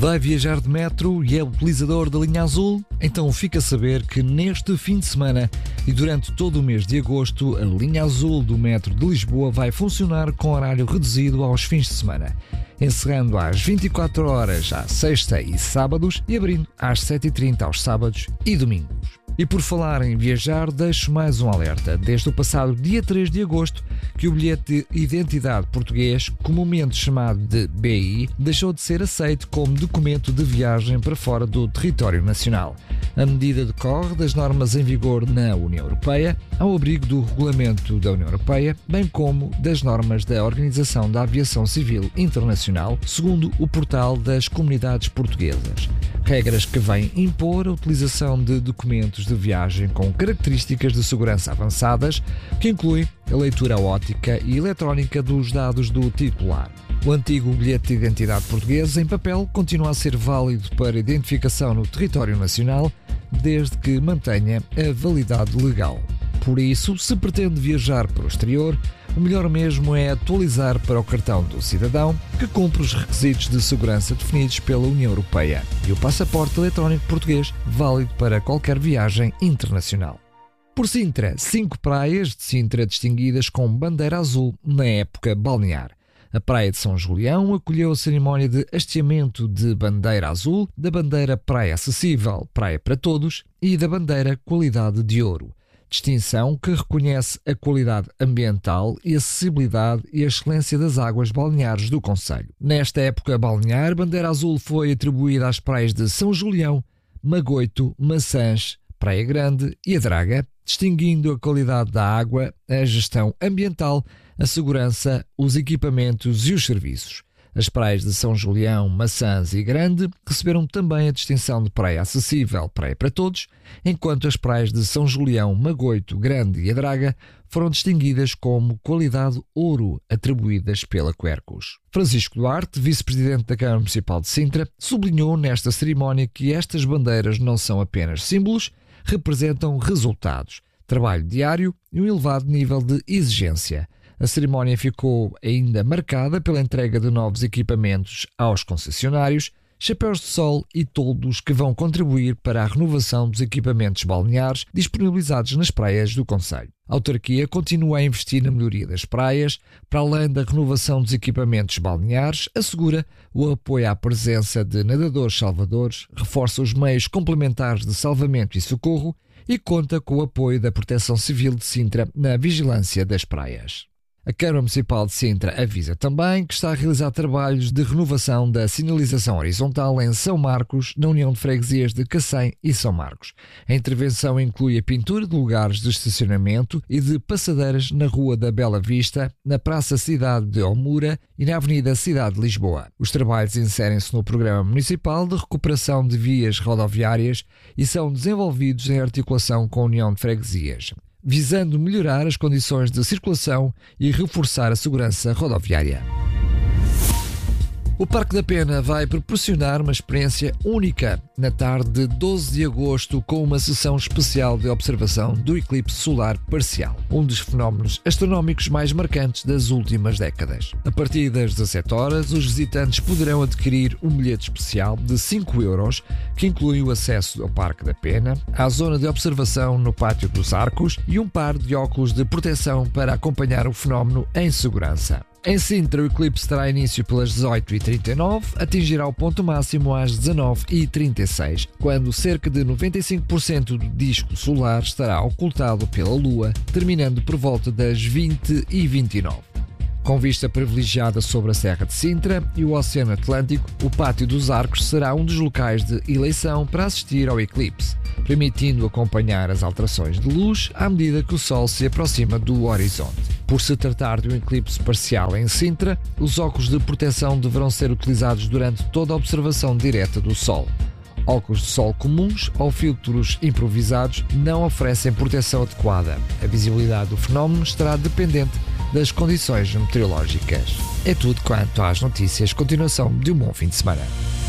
Vai viajar de metro e é utilizador da linha azul? Então fica a saber que neste fim de semana e durante todo o mês de agosto, a linha azul do metro de Lisboa vai funcionar com horário reduzido aos fins de semana, encerrando às 24 horas à sexta e sábados e abrindo às 7h30 aos sábados e domingos. E por falar em viajar, deixo mais um alerta. Desde o passado dia 3 de agosto, que o bilhete de identidade português, comumente chamado de BI, deixou de ser aceito como documento de viagem para fora do território nacional. A medida decorre das normas em vigor na União Europeia, ao abrigo do Regulamento da União Europeia, bem como das normas da Organização da Aviação Civil Internacional, segundo o portal das Comunidades Portuguesas. Regras que vêm impor a utilização de documentos de viagem com características de segurança avançadas, que incluem a leitura óptica e eletrónica dos dados do titular. O antigo bilhete de identidade português em papel continua a ser válido para identificação no território nacional, desde que mantenha a validade legal. Por isso, se pretende viajar para o exterior, o melhor mesmo é atualizar para o cartão do cidadão, que cumpre os requisitos de segurança definidos pela União Europeia, e o passaporte eletrónico português, válido para qualquer viagem internacional. Por Sintra, 5 praias de Sintra distinguidas com bandeira azul na época balnear. A Praia de São Julião acolheu a cerimónia de hasteamento de bandeira azul, da bandeira Praia Acessível, Praia para Todos e da bandeira Qualidade de Ouro. Distinção que reconhece a qualidade ambiental e acessibilidade e a excelência das águas balneares do concelho. Nesta época balnear, bandeira azul foi atribuída às praias de São Julião, Magoito, Maçãs, Praia Grande e a Draga, distinguindo a qualidade da água, a gestão ambiental, a segurança, os equipamentos e os serviços. As praias de São Julião, Maçãs e Grande receberam também a distinção de Praia Acessível, Praia para Todos, enquanto as praias de São Julião, Magoito, Grande e a Draga foram distinguidas como Qualidade Ouro, atribuídas pela Quercus. Francisco Duarte, vice-presidente da Câmara Municipal de Sintra, sublinhou nesta cerimónia que estas bandeiras não são apenas símbolos, representam resultados, trabalho diário e um elevado nível de exigência. A cerimónia ficou ainda marcada pela entrega de novos equipamentos aos concessionários, chapéus de sol e toldos que vão contribuir para a renovação dos equipamentos balneares disponibilizados nas praias do concelho. A autarquia continua a investir na melhoria das praias, para além da renovação dos equipamentos balneares, assegura o apoio à presença de nadadores salvadores, reforça os meios complementares de salvamento e socorro e conta com o apoio da Proteção Civil de Sintra na vigilância das praias. A Câmara Municipal de Sintra avisa também que está a realizar trabalhos de renovação da sinalização horizontal em São Marcos, na União de Freguesias de Cacém e São Marcos. A intervenção inclui a pintura de lugares de estacionamento e de passadeiras na Rua da Bela Vista, na Praça Cidade de Almura e na Avenida Cidade de Lisboa. Os trabalhos inserem-se no Programa Municipal de Recuperação de Vias Rodoviárias e são desenvolvidos em articulação com a União de Freguesias, visando melhorar as condições de circulação e reforçar a segurança rodoviária. O Parque da Pena vai proporcionar uma experiência única na tarde de 12 de agosto com uma sessão especial de observação do eclipse solar parcial, um dos fenómenos astronómicos mais marcantes das últimas décadas. A partir das 17 horas, os visitantes poderão adquirir um bilhete especial de 5 euros, que inclui o acesso ao Parque da Pena, à zona de observação no Pátio dos Arcos e um par de óculos de proteção para acompanhar o fenómeno em segurança. Em Sintra, o eclipse terá início pelas 18h39, atingirá o ponto máximo às 19h36, quando cerca de 95% do disco solar estará ocultado pela Lua, terminando por volta das 20h29. Com vista privilegiada sobre a Serra de Sintra e o Oceano Atlântico, o Pátio dos Arcos será um dos locais de eleição para assistir ao eclipse, permitindo acompanhar as alterações de luz à medida que o Sol se aproxima do horizonte. Por se tratar de um eclipse parcial em Sintra, os óculos de proteção deverão ser utilizados durante toda a observação direta do Sol. Óculos de sol comuns ou filtros improvisados não oferecem proteção adequada. A visibilidade do fenómeno estará dependente das condições meteorológicas. É tudo quanto às notícias. Continuação de um bom fim de semana.